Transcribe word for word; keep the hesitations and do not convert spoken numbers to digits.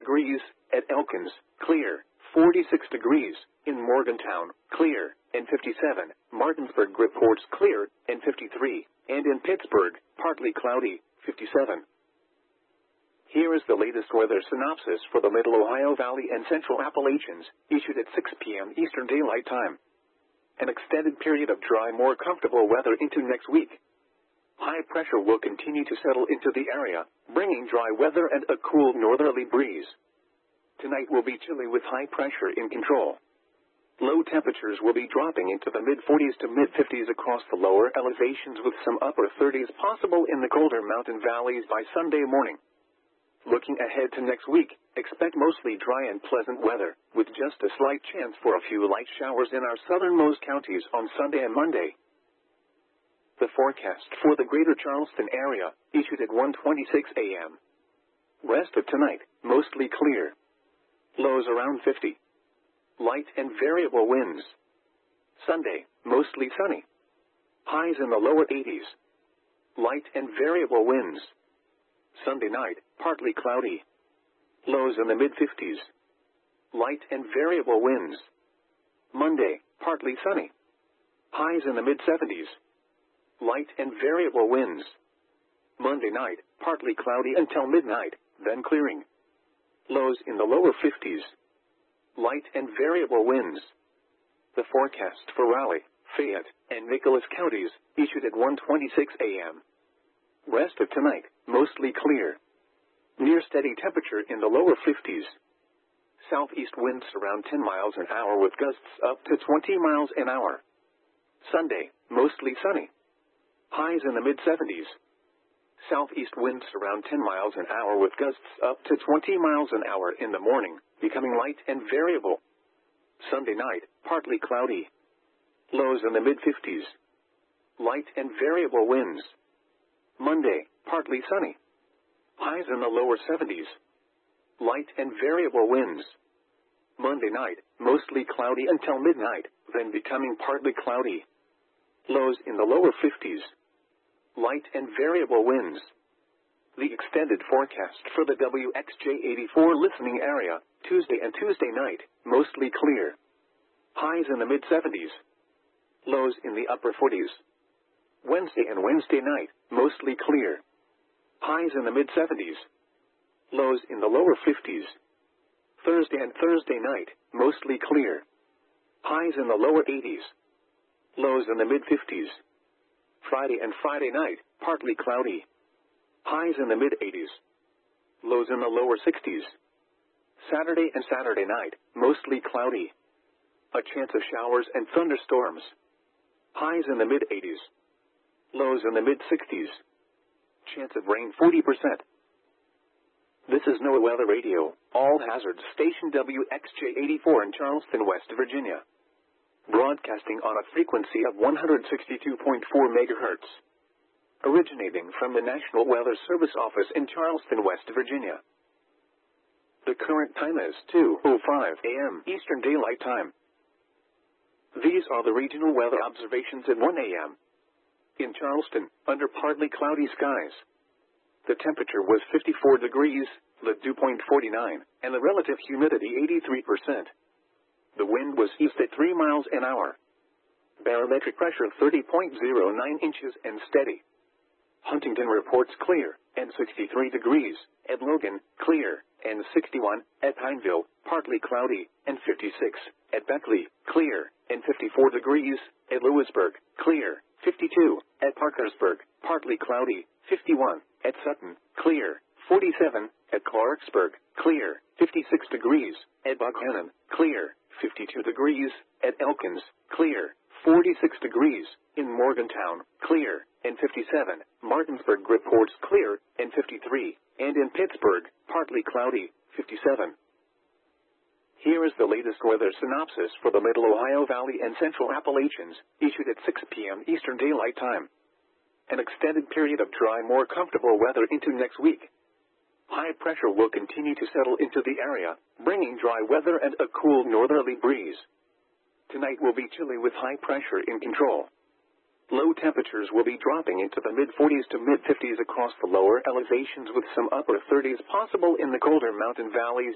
degrees. At Elkins, clear. forty-six degrees. In Morgantown, clear. And fifty-seven. Martinsburg reports clear. And fifty-three. And in Pittsburgh, partly cloudy. fifty-seven. Here is the latest weather synopsis for the Middle Ohio Valley and Central Appalachians, issued at six p m Eastern Daylight Time. An extended period of dry, more comfortable weather into next week. High pressure will continue to settle into the area, bringing dry weather and a cool northerly breeze. Tonight will be chilly with high pressure in control. Low temperatures will be dropping into the mid forties to mid fifties across the lower elevations, with some upper thirties possible in the colder mountain valleys by Sunday morning. Looking ahead to next week, expect mostly dry and pleasant weather, with just a slight chance for a few light showers in our southernmost counties on Sunday and Monday. The forecast for the greater Charleston area, issued at one twenty-six a m Rest of tonight, mostly clear. Lows around fifty. Light and variable winds. Sunday, mostly sunny. Highs in the lower eighties. Light and variable winds. Sunday night, partly cloudy. Lows in the mid fifties. Light and variable winds. Monday, partly sunny. Highs in the mid seventies. Light and variable winds. Monday night, partly cloudy until midnight, then clearing. Lows in the lower fifties. Light and variable winds. The forecast for Raleigh, Fayette, and Nicholas counties, issued at one twenty-six a m Rest of tonight, mostly clear. Near steady temperature in the lower fifties. Southeast winds around ten miles an hour with gusts up to twenty miles an hour. Sunday, mostly sunny. Highs in the mid seventies. Southeast winds around ten miles an hour with gusts up to twenty miles an hour in the morning, becoming light and variable. Sunday night, partly cloudy. Lows in the mid fifties. Light and variable winds. Monday, partly sunny. Highs in the lower seventies. Light and variable winds. Monday night, mostly cloudy until midnight, then becoming partly cloudy. Lows in the lower fifties. Light and variable winds. The extended forecast for the W X J eighty-four listening area, Tuesday and Tuesday night, mostly clear. Highs in the mid seventies. Lows in the upper forties. Wednesday and Wednesday night, mostly clear. Highs in the mid seventies. Lows in the lower fifties. Thursday and Thursday night, mostly clear. Highs in the lower eighties. Lows in the mid fifties. Friday and Friday night, partly cloudy. Highs in the mid eighties. Lows in the lower sixties. Saturday and Saturday night, mostly cloudy. A chance of showers and thunderstorms. Highs in the mid eighties. Lows in the mid sixties. Chance of rain forty percent. This is NOAA Weather Radio, all hazards station W X J eighty-four in Charleston, West Virginia. Broadcasting on a frequency of one hundred sixty-two point four megahertz. Originating from the National Weather Service office in Charleston, West Virginia. The current time is two oh five a m Eastern Daylight Time. These are the regional weather observations at one a m In Charleston, under partly cloudy skies. The temperature was fifty-four degrees, the dew point forty-nine, and the relative humidity eighty-three percent. The wind was east at three miles an hour. Barometric pressure thirty point oh nine inches and steady. Huntington reports clear, and sixty-three degrees. At Logan, clear, and sixty-one. At Pineville, partly cloudy, and fifty-six. At Beckley, clear, and fifty-four degrees. At Lewisburg, clear, fifty-two. At Parkersburg, partly cloudy, fifty-one. At Sutton, clear, forty-seven. At Clarksburg, clear, fifty-six degrees. At Buckhannon, clear, fifty-two degrees. At Elkins, clear, forty-six degrees. In Morgantown, clear, and fifty-seven. Martinsburg reports clear, and fifty-three. And in Pittsburgh, partly cloudy, fifty-seven. Here is the latest weather synopsis for the Middle Ohio Valley and Central Appalachians, issued at six p m Eastern Daylight Time. An extended period of dry, more comfortable weather into next week. High pressure will continue to settle into the area, bringing dry weather and a cool northerly breeze. Tonight will be chilly with high pressure in control. Low temperatures will be dropping into the mid forties to mid fifties across the lower elevations, with some upper thirties possible in the colder mountain valleys